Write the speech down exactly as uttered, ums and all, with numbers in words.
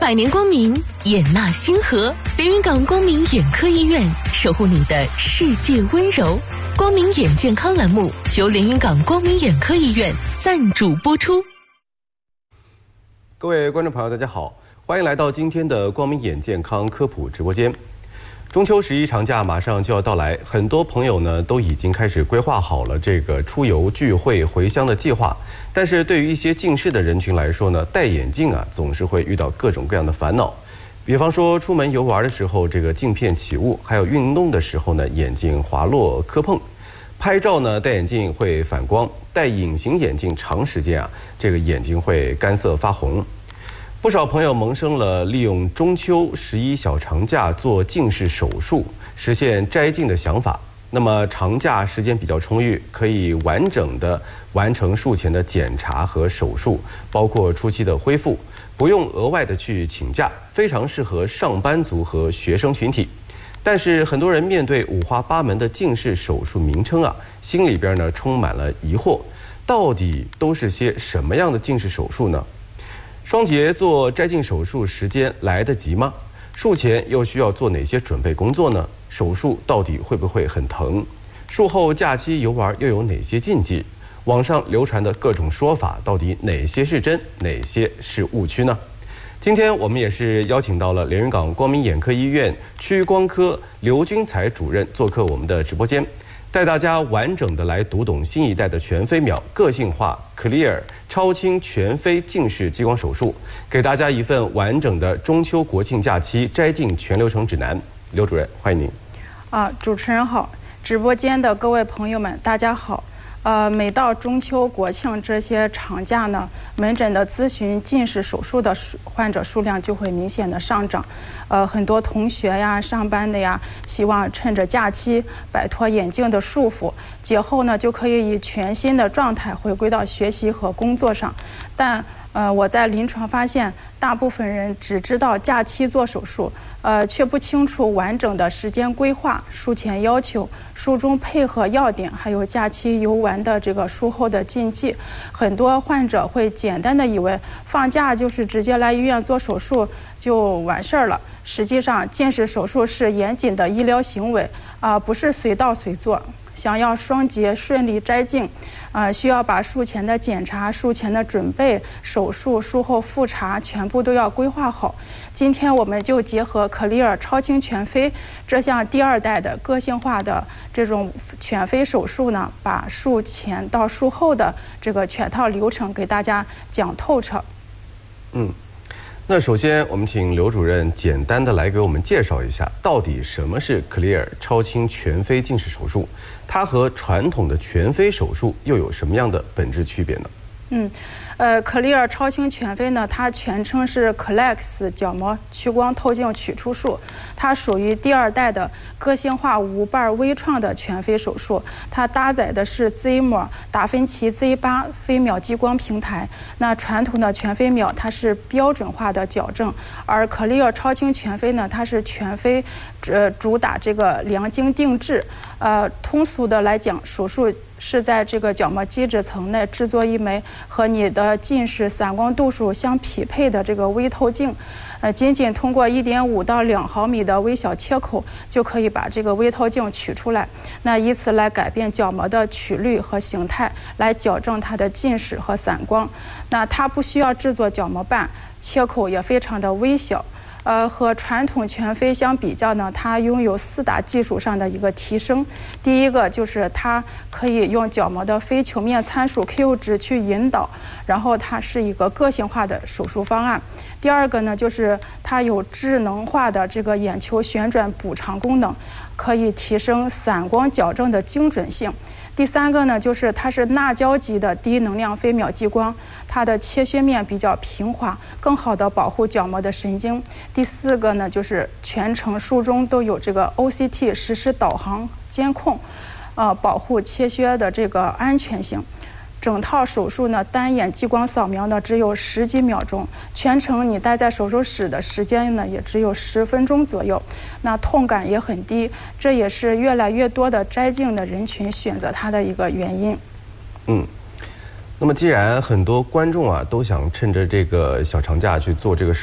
百年光明，眼纳星河。连云港光明眼科医院守护你的世界温柔。光明眼健康栏目由连云港光明眼科医院赞助播出。 各位观众朋友，大家好，欢迎来到今天的光明眼健康科普直播间。中秋十一长假马上就要到来，很多朋友呢都已经开始规划好了这个出游、聚会、回乡的计划。但是对于一些近视的人群来说呢，戴眼镜啊总是会遇到各种各样的烦恼。比方说出门游玩的时候，这个镜片起雾；还有运动的时候呢，眼镜滑落磕碰；拍照呢戴眼镜会反光；戴隐形眼镜长时间啊，这个眼睛会干涩发红。不少朋友萌生了利用中秋十一小长假做近视手术，实现摘镜的想法。那么长假时间比较充裕，可以完整的完成术前的检查和手术，包括初期的恢复，不用额外的去请假，非常适合上班族和学生群体。但是很多人面对五花八门的近视手术名称啊，心里边呢充满了疑惑，到底都是些什么样的近视手术呢？双节做摘镜手术时间来得及吗？术前又需要做哪些准备工作呢？手术到底会不会很疼？术后假期游玩又有哪些禁忌？网上流传的各种说法，到底哪些是真，哪些是误区呢？今天我们也是邀请到了连云港光明眼科医院屈光科刘君才主任做客我们的直播间，带大家完整的来读懂新一代的全飞秒个性化 Clear 超清全飞近视激光手术，给大家一份完整的中秋国庆假期摘镜全流程指南。刘主任，欢迎您。 啊，主持人好，直播间的各位朋友们，大家好。呃，每到中秋、国庆这些长假呢，门诊的咨询近视手术的患者数量就会明显的上涨。呃，很多同学呀、上班的呀，希望趁着假期摆脱眼镜的束缚，节后呢就可以以全新的状态回归到学习和工作上。但呃，我在临床发现，大部分人只知道假期做手术，呃，却不清楚完整的时间规划、术前要求、术中配合要点，还有假期游玩的这个术后的禁忌。很多患者会简单的以为放假就是直接来医院做手术就完事儿了。实际上，近视手术是严谨的医疗行为，啊、呃，不是随到随做。想要双节顺利摘镜，呃，需要把术前的检查、术前的准备、手术、术后复查全部都要规划好。今天我们就结合可丽尔超清全飞这项第二代的个性化的这种全飞手术呢，把术前到术后的这个全套流程给大家讲透彻。 嗯。那首先，我们请刘主任简单的来给我们介绍一下，到底什么是 Clear 超清全飞近视手术？它和传统的全飞手术又有什么样的本质区别呢？ 嗯，呃 ，Clear 超清全飞呢，它全称是 Clex 角膜屈光透镜取出术，它属于第二代的个性化无瓣微创的全飞手术。它搭载的是 Z 模达芬奇 Z 八 飞秒激光平台。那传统的全飞秒它是标准化的矫正，而 Clear 超清全飞呢，它是全飞呃主打这个量精定制。呃，通俗的来讲，手术是在这个角膜基质层内制作一枚和你的近视散光度数相匹配的这个微透镜，呃，仅仅通过一点五到两毫米的微小切口就可以把这个微透镜取出来，那以此来改变角膜的曲率和形态，来矫正它的近视和散光。那它不需要制作角膜瓣，切口也非常的微小。呃，和传统全飞相比较呢，它拥有四大技术上的一个提升。第一个就是它可以用角膜的非球面参数 Q 值去引导，然后它是一个个性化的手术方案。第二个呢，就是它有智能化的这个眼球旋转补偿功能，可以提升散光矫正的精准性。第三个呢，就是它是钠胶级的低能量飞秒激光，它的切削面比较平滑，更好的保护角膜的神经。第四个呢，就是全程术中都有这个 O C T 实时导航监控，呃，保护切削的这个安全性。整套手术呢，单眼激光扫描呢只有十几秒钟，全程你待在手术室的时间呢也只有十分钟左右，那痛感也很低，这也是越来越多的摘镜的人群选择它的一个原因。 嗯，那么既然很多观众啊都想趁着这个小长假去做这个